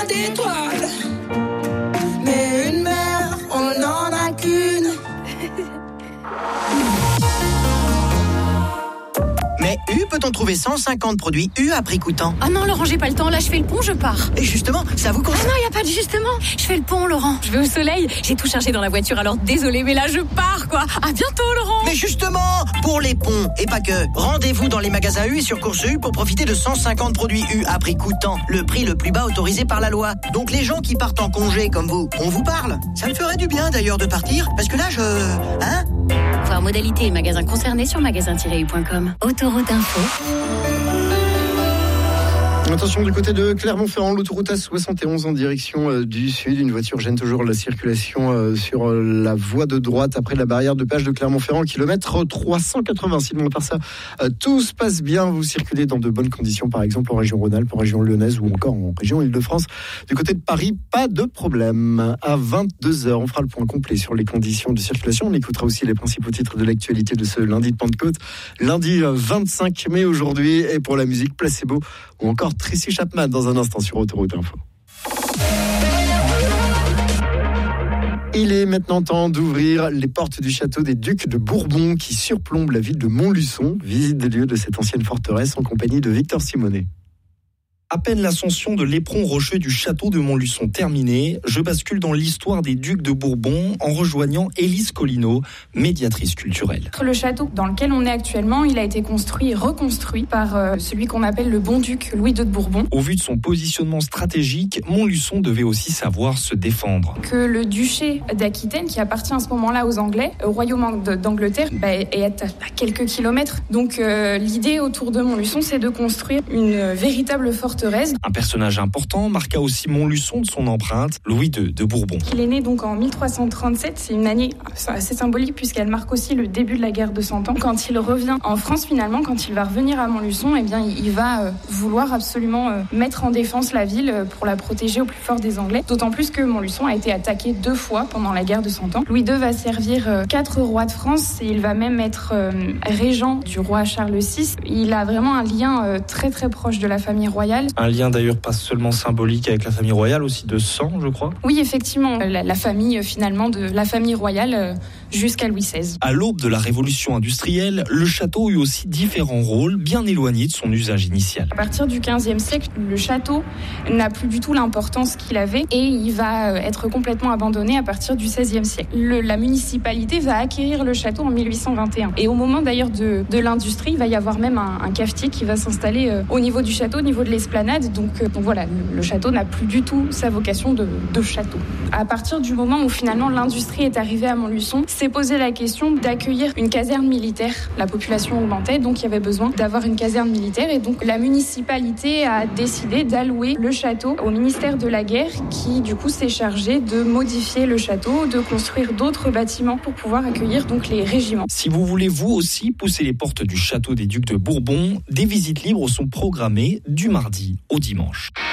d'étoiles. Mais une mère, on n'en a qu'une. Mais U, peut-on trouver 150 produits U à prix coûtant? Ah non, Laurent, j'ai pas le temps. Là, je fais le pont, je pars. Et justement, ça vous concerne? Ah non, y a pas de justement. Je fais le pont, Laurent. Je vais au soleil. J'ai tout chargé dans la voiture, alors désolé, mais là, je pars, quoi. À bientôt, Laurent. Mais justement, pour les ponts, et pas que, rendez-vous dans les magasins U et sur Course U pour profiter de 150 produits U à prix coûtant. Le prix le plus bas autorisé par la loi. Donc les gens qui partent en congé comme vous, on vous parle. Ça me ferait du bien d'ailleurs de partir, parce que là, Hein? Voir modalités et magasins concernés sur magasin-u.com. Autoroute Info. Attention, du côté de Clermont-Ferrand, l'autoroute A71 en direction du sud. Une voiture gêne toujours la circulation sur la voie de droite après la barrière de péage de Clermont-Ferrand, kilomètre 380. Sinon, à part ça, tout se passe bien. Vous circulez dans de bonnes conditions, par exemple en région Rhône-Alpes, en région lyonnaise ou encore en région Île-de-France. Du côté de Paris, pas de problème. À 22h, on fera le point complet sur les conditions de circulation. On écoutera aussi les principaux titres de l'actualité de ce lundi de Pentecôte. Lundi 25 mai aujourd'hui. Et pour la musique, Placebo ou encore Tracy Chapman dans un instant sur Autoroute Info. Il est maintenant temps d'ouvrir les portes du château des Ducs de Bourbon qui surplombe la ville de Montluçon. Visite des lieux de cette ancienne forteresse en compagnie de Victor Simonet. À peine l'ascension de l'éperon rocheux du château de Montluçon terminée, je bascule dans l'histoire des Ducs de Bourbon en rejoignant Élise Collineau, médiatrice culturelle. Le château dans lequel on est actuellement, il a été construit et reconstruit par celui qu'on appelle le bon duc Louis II de Bourbon. Au vu de son positionnement stratégique, Montluçon devait aussi savoir se défendre. Que le duché d'Aquitaine, qui appartient à ce moment-là aux Anglais, au royaume d'Angleterre, est à quelques kilomètres. Donc l'idée autour de Montluçon, c'est de construire une véritable forteresse. Un personnage important marqua aussi Montluçon de son empreinte, Louis II de Bourbon. Il est né donc en 1337, c'est une année assez symbolique puisqu'elle marque aussi le début de la guerre de 100 ans. Quand il revient en France finalement, quand il va revenir à Montluçon, eh bien il va vouloir absolument mettre en défense la ville pour la protéger au plus fort des Anglais. D'autant plus que Montluçon a été attaqué 2 fois pendant la guerre de 100 ans. Louis II va servir 4 rois de France et il va même être régent du roi Charles VI. Il a vraiment un lien très très proche de la famille royale. Un lien d'ailleurs pas seulement symbolique avec la famille royale, aussi de sang, je crois. Oui, effectivement, la famille finalement de la famille royale jusqu'à Louis XVI. À l'aube de la révolution industrielle, le château eut aussi différents rôles bien éloignés de son usage initial. À partir du XVe siècle, le château n'a plus du tout l'importance qu'il avait et il va être complètement abandonné à partir du XVIe siècle. La municipalité va acquérir le château en 1821. Et au moment d'ailleurs de l'industrie, il va y avoir même un cafetier qui va s'installer au niveau du château, au niveau de l'esplanade. Donc voilà, le château n'a plus du tout sa vocation de château. À partir du moment où finalement l'industrie est arrivée à Montluçon, s'est posé la question d'accueillir une caserne militaire. La population augmentait, donc il y avait besoin d'avoir une caserne militaire. Et donc la municipalité a décidé d'allouer le château au ministère de la Guerre qui du coup s'est chargé de modifier le château, de construire d'autres bâtiments pour pouvoir accueillir donc les régiments. Si vous voulez vous aussi pousser les portes du château des Ducs de Bourbon, des visites libres sont programmées du mardi au dimanche.